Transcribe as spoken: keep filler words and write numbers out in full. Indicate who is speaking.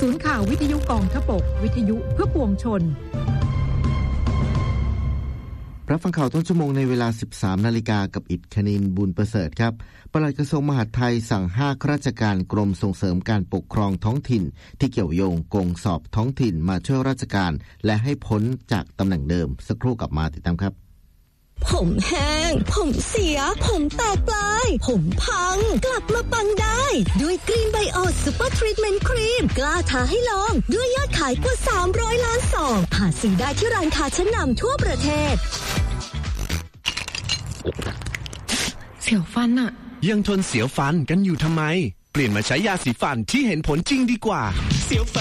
Speaker 1: ศูนย์ข่าววิทยุกองทพบกวิทยุเพื่อปวงชน
Speaker 2: รับฟังข่าวต้นชั่วโมงในเวลา สิบสามนาฬิกา นกับอิฐคณินบุญประเสริฐครับปลัดกระทรวงมหาดไทยสั่งห้าข้าราชการกรมส่งเสริมการปกครองท้องถิ่นที่เกี่ยวโยงโกงสอบท้องถิ่นมาช่วยราชการและให้พ้นจากตำแหน่งเดิมสักครู่กลับมาติดตามครับ
Speaker 3: ผมแห้งผมเสียผมแตกปลายผมพังกลับมาปังได้ด้วยกรีนไบโอซูเปอร์ทรีทเมนต์ครีมกล้าท้าให้ลองด้วยยอดขายกว่าสามร้อยล้านซองหาซื้อได้ที่ร้านค้าชั้นนำทั่วประเทศ
Speaker 4: เสียวฟันอะ
Speaker 5: ยังทนเสียวฟันกันอยู่ทำไมเปลี่ยนมาใช้ยาสีฟันที่เห็นผลจริงดีกว่าเสียวฟัน